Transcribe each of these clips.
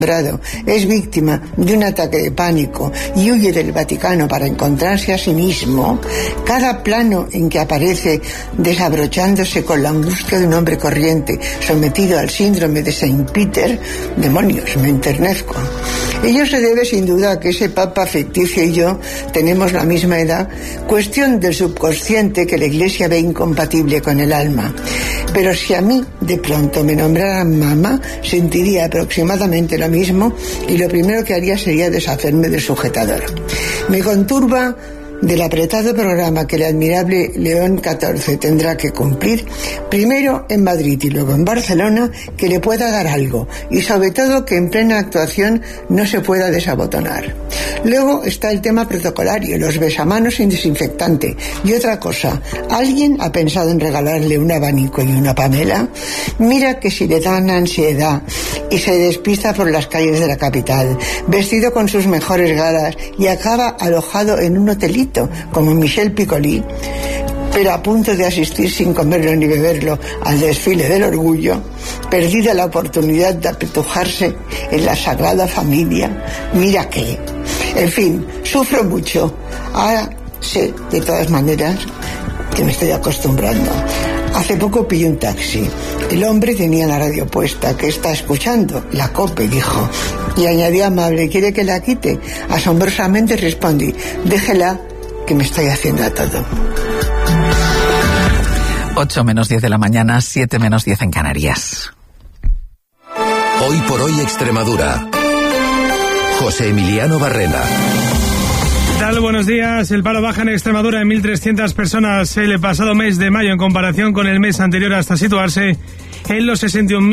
es víctima de un ataque de pánico y huye del Vaticano para encontrarse a sí mismo, cada plano en que aparece desabrochándose con la angustia de un hombre corriente sometido al síndrome de Saint Peter, demonios, me enternezco. Ello se debe sin duda a que ese papa ficticio y yo tenemos la misma edad, cuestión del subconsciente que la Iglesia ve incompatible con el alma. Pero si a mí de pronto me nombraran mamá, sentiría aproximadamente lo mismo y lo primero que haría sería deshacerme del sujetador. Me conturba del apretado programa que el admirable León XIV tendrá que cumplir, primero en Madrid y luego en Barcelona, que le pueda dar algo y sobre todo que en plena actuación no se pueda desabotonar. Luego está el tema protocolario, los besamanos sin desinfectante. Y otra cosa, ¿alguien ha pensado en regalarle un abanico y una Pamela? Mira que si le dan ansiedad y se despista por las calles de la capital, vestido con sus mejores galas y acaba alojado en un hotelito como Michel Piccoli, pero a punto de asistir sin comerlo ni beberlo al desfile del orgullo, perdida la oportunidad de apetujarse en la Sagrada Familia. Mira que, en fin, sufro mucho. Ahora sé, de todas maneras, que me estoy acostumbrando. Hace poco pillé un taxi. El hombre tenía la radio puesta. ¿Qué está escuchando? La COPE, dijo. Y añadió amable, ¿quiere que la quite? Asombrosamente respondí, déjela, que me estoy haciendo a todo. 8 menos 10 de la mañana, 7 menos 10 en Canarias. Hoy por hoy Extremadura. José Emiliano Barrena. ¿Qué tal? Buenos días. El paro baja en Extremadura en 1.300 personas el pasado mes de mayo en comparación con el mes anterior, hasta situarse en los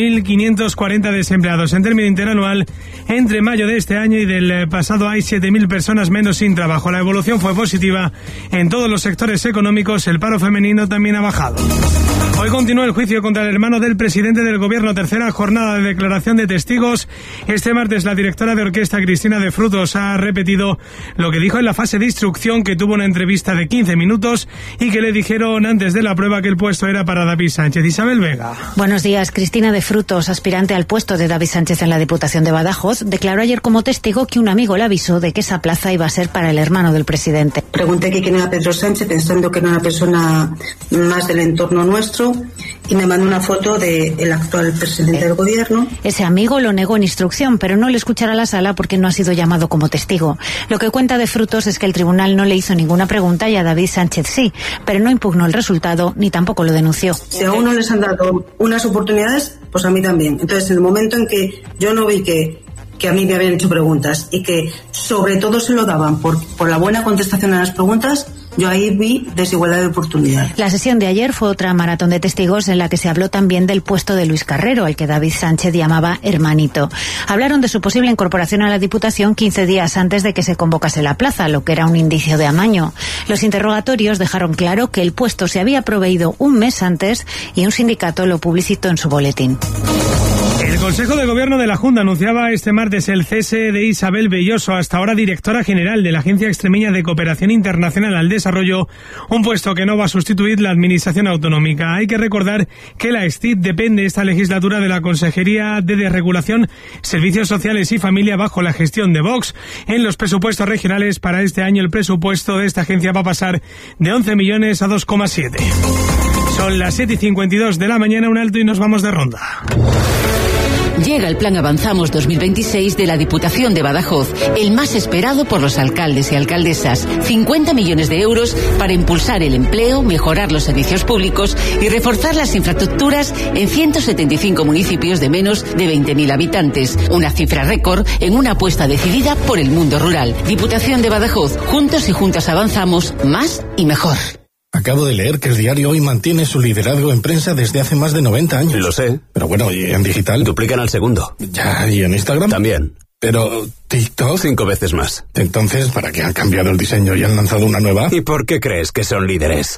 61.540 desempleados. En término interanual, entre mayo de este año y del pasado hay 7.000 personas menos sin trabajo. La evolución fue positiva en todos los sectores económicos. El paro femenino también ha bajado. Hoy continúa el juicio contra el hermano del presidente del gobierno. Tercera jornada de declaración de testigos. Este martes la directora de orquesta Cristina de Frutos ha repetido lo que dijo en la fase de instrucción, que tuvo una entrevista de 15 minutos y que le dijeron antes de la prueba que el puesto era para David Sánchez. Isabel Vega. Buenos días. Cristina de Frutos, aspirante al puesto de David Sánchez en la Diputación de Badajoz, declaró ayer como testigo que un amigo le avisó de que esa plaza iba a ser para el hermano del presidente. Pregunté que quién era Pedro Sánchez, pensando que era una persona más del entorno nuestro, y me mandó una foto del actual presidente del gobierno. Ese amigo lo negó en instrucción, pero no le escuchará a la sala porque no ha sido llamado como testigo. Lo que cuenta de Frutos es que el tribunal no le hizo ninguna pregunta y a David Sánchez sí, pero no impugnó el resultado ni tampoco lo denunció. Si a uno les han dado unas oportunidades, pues a mí también. Entonces, en el momento en que yo no vi que a mí me habían hecho preguntas y que sobre todo se lo daban por la buena contestación a las preguntas, yo ahí vi desigualdad de oportunidades. La sesión de ayer fue otra maratón de testigos en la que se habló también del puesto de Luis Carrero, al que David Sánchez llamaba hermanito. Hablaron de su posible incorporación a la Diputación 15 días antes de que se convocase la plaza, lo que era un indicio de amaño. Los interrogatorios dejaron claro que el puesto se había proveído un mes antes y un sindicato lo publicitó en su boletín. El Consejo de Gobierno de la Junta anunciaba este martes el cese de Isabel Belloso, hasta ahora directora general de la Agencia Extremeña de Cooperación Internacional al Desarrollo, un puesto que no va a sustituir la Administración Autonómica. Hay que recordar que la EXTID depende esta legislatura de la Consejería de Desregulación, Servicios Sociales y Familia bajo la gestión de Vox. En los presupuestos regionales para este año el presupuesto de esta agencia va a pasar de 11 millones a 2,7. Son las 7:52 de la mañana, un alto y nos vamos de ronda. Llega el Plan Avanzamos 2026 de la Diputación de Badajoz, el más esperado por los alcaldes y alcaldesas. 50 millones de euros para impulsar el empleo, mejorar los servicios públicos y reforzar las infraestructuras en 175 municipios de menos de 20.000 habitantes. Una cifra récord en una apuesta decidida por el mundo rural. Diputación de Badajoz, juntos y juntas avanzamos más y mejor. Acabo de leer que el diario Hoy mantiene su liderazgo en prensa desde hace más de 90 años. Lo sé. Pero bueno, ¿y en digital? Duplican al segundo. Ya, ¿y en Instagram? También. Pero TikTok... 5 veces más. Entonces, ¿para qué han cambiado el diseño y han lanzado una nueva? ¿Y por qué crees que son líderes?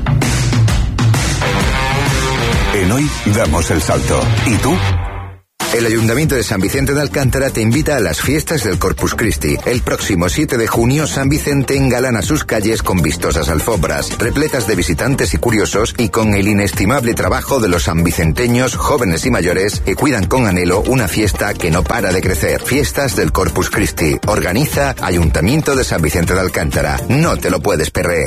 En Hoy damos el salto. ¿Y tú? El Ayuntamiento de San Vicente de Alcántara te invita a las fiestas del Corpus Christi. El próximo 7 de junio, San Vicente engalana sus calles con vistosas alfombras, repletas de visitantes y curiosos, y con el inestimable trabajo de los sanvicenteños, jóvenes y mayores, que cuidan con anhelo una fiesta que no para de crecer. Fiestas del Corpus Christi. Organiza Ayuntamiento de San Vicente de Alcántara. No te lo puedes perder.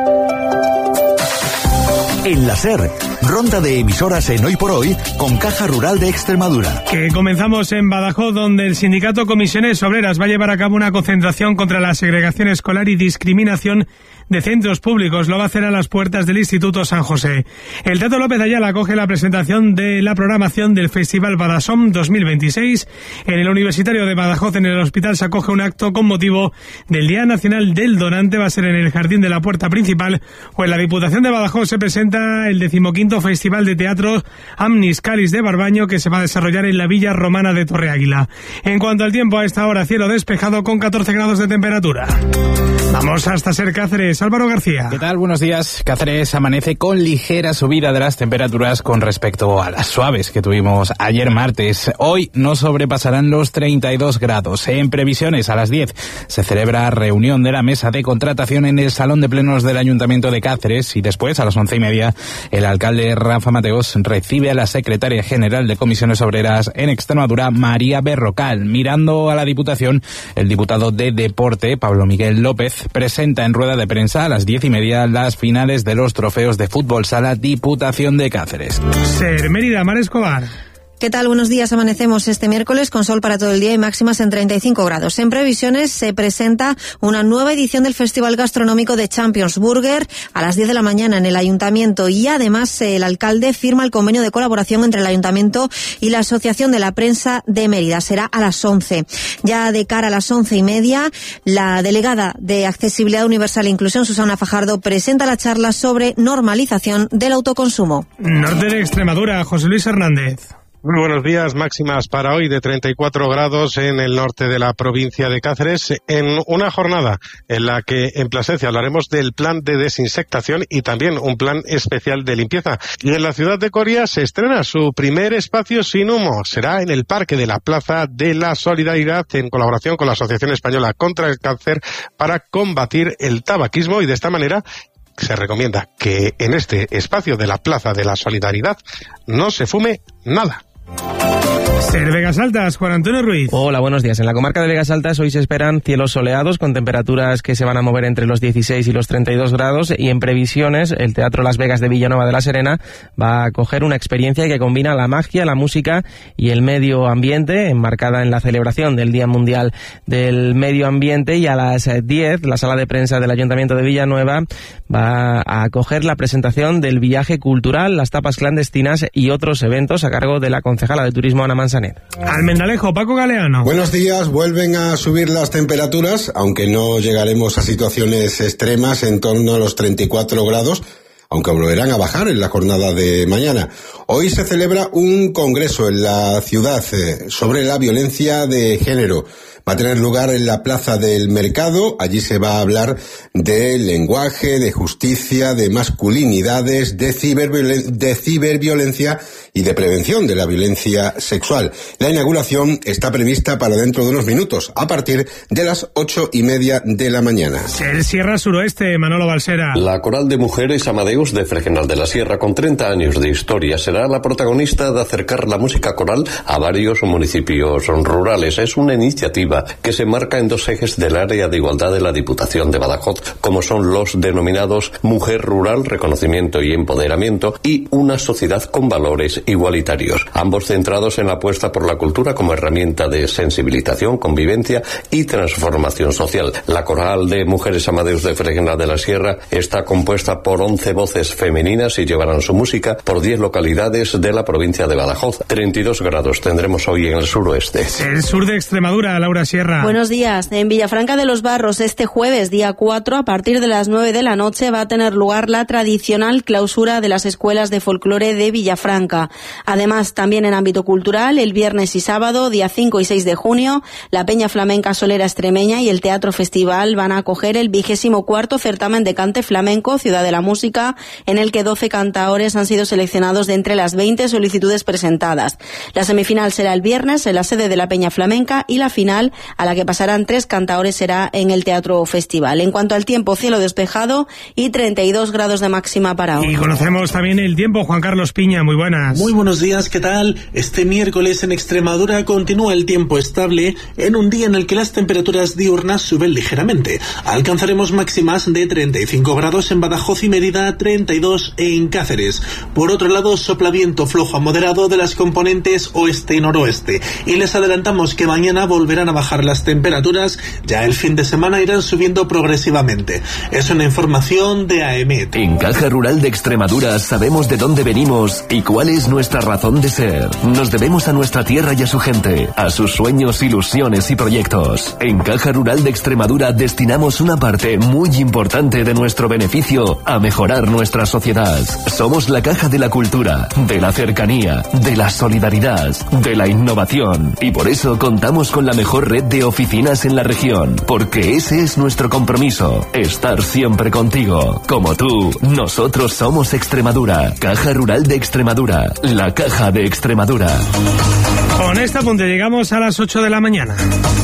En la SER, ronda de emisoras en Hoy por Hoy con Caja Rural de Extremadura. Que comenzamos en Badajoz, donde el sindicato Comisiones Obreras va a llevar a cabo una concentración contra la segregación escolar y discriminación de centros públicos. Lo va a hacer a las puertas del Instituto San José. El Teatro López Ayala acoge la presentación de la programación del Festival Badasom 2026. En el Universitario de Badajoz, en el hospital, se acoge un acto con motivo del Día Nacional del Donante. Va a ser en el Jardín de la Puerta Principal, o en la Diputación de Badajoz se presenta el 15º Festival de Teatro Amnis Calis de Barbaño, que se va a desarrollar en la Villa Romana de Torreáguila. En cuanto al tiempo, a esta hora cielo despejado con 14 grados de temperatura. Vamos hasta Ser Cáceres. Álvaro García. ¿Qué tal? Buenos días. Cáceres amanece con ligera subida de las temperaturas con respecto a las suaves que tuvimos ayer martes. Hoy no sobrepasarán los 32 grados. En previsiones, a las 10 se celebra reunión de la mesa de contratación en el Salón de Plenos del Ayuntamiento de Cáceres, y después, a las 11:30, el alcalde Rafa Mateos recibe a la secretaria general de Comisiones Obreras en Extremadura, María Berrocal. Mirando a la Diputación, el diputado de Deporte, Pablo Miguel López, presenta en rueda de prensa a las 10:30 las finales de los trofeos de fútbol sala Diputación de Cáceres. Ser Mérida, Mar Escobar. ¿Qué tal? Buenos días. Amanecemos este miércoles con sol para todo el día y máximas en 35 grados. En previsiones se presenta una nueva edición del Festival Gastronómico de Champions Burger a las 10 de la mañana en el Ayuntamiento, y además el alcalde firma el convenio de colaboración entre el Ayuntamiento y la Asociación de la Prensa de Mérida. Será a las 11. Ya de cara a las 11:30, la delegada de Accesibilidad Universal e Inclusión, Susana Fajardo, presenta la charla sobre normalización del autoconsumo. Norte de Extremadura, José Luis Hernández. Muy buenos días. Máximas para hoy de 34 grados en el norte de la provincia de Cáceres, en una jornada en la que en Plasencia hablaremos del plan de desinsectación y también un plan especial de limpieza. Y en la ciudad de Coria se estrena su primer espacio sin humo. Será en el Parque de la Plaza de la Solidaridad, en colaboración con la Asociación Española contra el Cáncer, para combatir el tabaquismo, y de esta manera se recomienda que en este espacio de la Plaza de la Solidaridad no se fume nada. Ser Vegas Altas, Juan Antonio Ruiz. Hola, buenos días. En la comarca de Vegas Altas hoy se esperan cielos soleados con temperaturas que se van a mover entre los 16 y los 32 grados, y en previsiones el Teatro Las Vegas de Villanueva de la Serena va a acoger una experiencia que combina la magia, la música y el medio ambiente, enmarcada en la celebración del Día Mundial del Medio Ambiente. Y a las 10 la sala de prensa del Ayuntamiento de Villanueva va a acoger la presentación del viaje cultural, las tapas clandestinas y otros eventos a cargo de la concejala de Turismo, Ana Mansanet. Almendalejo, Paco Galeano. Buenos días. Vuelven a subir las temperaturas, aunque no llegaremos a situaciones extremas en torno a los 34 grados, aunque volverán a bajar en la jornada de mañana. Hoy se celebra un congreso en la ciudad sobre la violencia de género. Va a tener lugar en la Plaza del Mercado. Allí se va a hablar de lenguaje, de justicia, de masculinidades, de ciberviolencia y de prevención de la violencia sexual. La inauguración está prevista para dentro de unos minutos, a partir de las 8:30 de la mañana. Ser Sierra Suroeste, Manolo Balsera. La Coral de Mujeres Amadeus de Fregenal de la Sierra, con 30 años de historia, será la protagonista de acercar la música coral a varios municipios rurales. Es una iniciativa que se marca en dos ejes del área de igualdad de la Diputación de Badajoz, como son los denominados Mujer Rural, Reconocimiento y Empoderamiento, y Una Sociedad con Valores Igualitarios, ambos centrados en la apuesta por la cultura como herramienta de sensibilización, convivencia y transformación social. La Coral de Mujeres Amadeus de Fregenal de la Sierra está compuesta por 11 voces femeninas y llevarán su música por 10 localidades de la provincia de Badajoz. 32 grados tendremos hoy en el suroeste. El sur de Extremadura, Laura la Sierra. Buenos días. En Villafranca de los Barros, este jueves, día 4, a partir de las 9 de la noche, va a tener lugar la tradicional clausura de las escuelas de folclore de Villafranca. Además, también en ámbito cultural, el viernes y sábado, día 5 y 6 de junio, la Peña Flamenca Solera Extremeña y el Teatro Festival van a acoger el 24º certamen de cante flamenco Ciudad de la Música, en el que 12 cantaores han sido seleccionados de entre las 20 solicitudes presentadas. La semifinal será el viernes en la sede de la Peña Flamenca y la final, a la que pasarán 3 cantaores, será en el Teatro Festival. En cuanto al tiempo, cielo despejado y 32 grados de máxima para hoy. Y conocemos también el tiempo. Juan Carlos Piña, muy buenas. Muy buenos días, ¿qué tal? Este miércoles en Extremadura continúa el tiempo estable en un día en el que las temperaturas diurnas suben ligeramente. Alcanzaremos máximas de 35 grados en Badajoz y Mérida, 32 en Cáceres. Por otro lado, sopla viento flojo a moderado de las componentes oeste y noroeste. Y les adelantamos que mañana volverán a bajar las temperaturas, ya el fin de semana irán subiendo progresivamente. Es una información de AEMET. En Caja Rural de Extremadura sabemos de dónde venimos y cuál es nuestra razón de ser. Nos debemos a nuestra tierra y a su gente, a sus sueños, ilusiones y proyectos. En Caja Rural de Extremadura destinamos una parte muy importante de nuestro beneficio a mejorar nuestra sociedad. Somos la caja de la cultura, de la cercanía, de la solidaridad, de la innovación, y por eso contamos con la mejor red de oficinas en la región, porque ese es nuestro compromiso, estar siempre contigo. Como tú, nosotros somos Extremadura. Caja Rural de Extremadura, la caja de Extremadura. Con este apunte llegamos a las 8 de la mañana.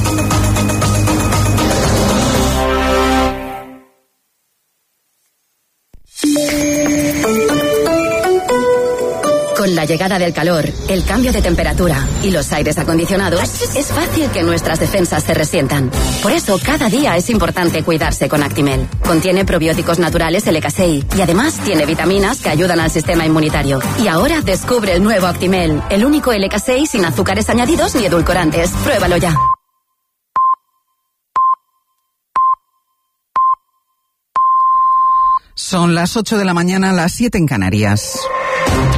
Con la llegada del calor, el cambio de temperatura y los aires acondicionados, es fácil que nuestras defensas se resientan. Por eso, cada día es importante cuidarse con Actimel. Contiene probióticos naturales LK6 y además tiene vitaminas que ayudan al sistema inmunitario. Y ahora descubre el nuevo Actimel, el único LK6 sin azúcares añadidos ni edulcorantes. Pruébalo ya. Son las 8 de la mañana, las 7 en Canarias.